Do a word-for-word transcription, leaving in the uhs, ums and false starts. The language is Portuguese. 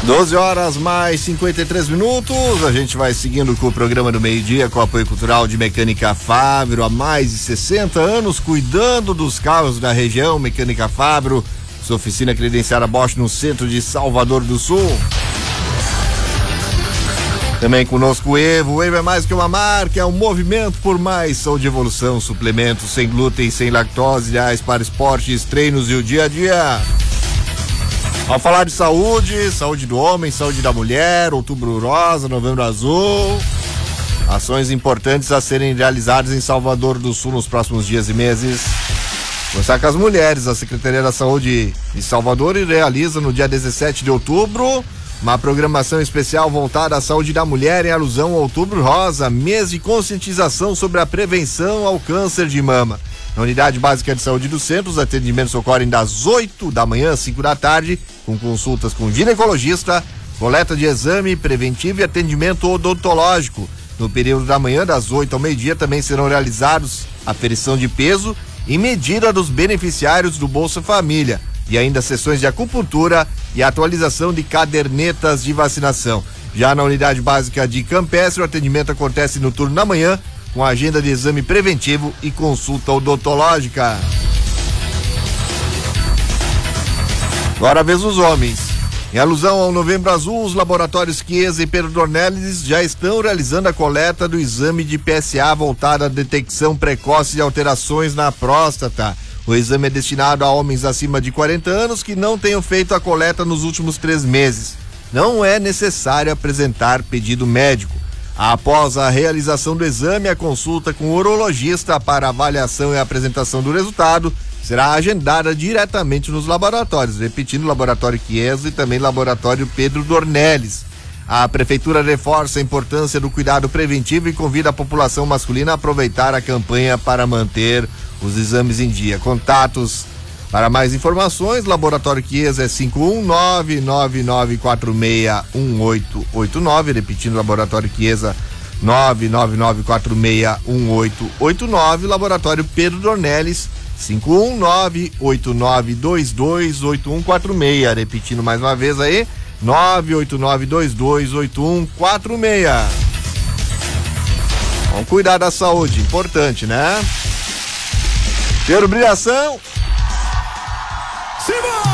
doze horas mais cinquenta e três minutos, a gente vai seguindo com o programa do meio-dia com o apoio cultural de Mecânica Fábio, há mais de sessenta anos cuidando dos carros da região. Mecânica Fábio, sua oficina credenciada Bosch no centro de Salvador do Sul. Também conosco o Evo. O Evo é mais que uma marca, é um movimento por mais saúde e evolução, suplementos sem glúten, sem lactose, ideais para esportes, treinos e o dia a dia. Ao falar de saúde, saúde do homem, saúde da mulher, outubro rosa, novembro azul, ações importantes a serem realizadas em Salvador do Sul nos próximos dias e meses. Conversar com as mulheres, a Secretaria da Saúde de Salvador realiza no dia dezessete de outubro uma programação especial voltada à saúde da mulher em alusão ao outubro rosa, mês de conscientização sobre a prevenção ao câncer de mama. Na Unidade Básica de Saúde do Centro, os atendimentos ocorrem das oito da manhã às cinco da tarde, com consultas com ginecologista, coleta de exame preventivo e atendimento odontológico. No período da manhã, das oito ao meio-dia, também serão realizados aferição de peso e medida dos beneficiários do Bolsa Família, e ainda sessões de acupuntura e atualização de cadernetas de vacinação. Já na Unidade Básica de Campestre, o atendimento acontece no turno da manhã, com agenda de exame preventivo e consulta odontológica. Agora a vez dos homens. Em alusão ao Novembro Azul, os laboratórios Chiesa e Pedro Dornelles já estão realizando a coleta do exame de P S A voltado à detecção precoce de alterações na próstata. O exame é destinado a homens acima de quarenta anos que não tenham feito a coleta nos últimos três meses. Não é necessário apresentar pedido médico. Após a realização do exame, a consulta com o urologista para avaliação e apresentação do resultado será agendada diretamente nos laboratórios, repetindo o laboratório Chiesa e também laboratório Pedro Dornelles. A prefeitura reforça a importância do cuidado preventivo e convida a população masculina a aproveitar a campanha para manter os exames em dia. Contatos para mais informações: Laboratório Chiesa é cinco um nove, nove nove quatro seis, um oito oito nove, repetindo, Laboratório Chiesa nove nove nove quatro seis, um oito oito nove, Laboratório Pedro Dornelles cinco um nove, oito nove dois dois, oito um quatro seis, repetindo mais uma vez aí, nove oito nove dois dois, oito um quatro seis. Vamos cuidar da saúde, importante, né? Cheiro, brilhação. Simão!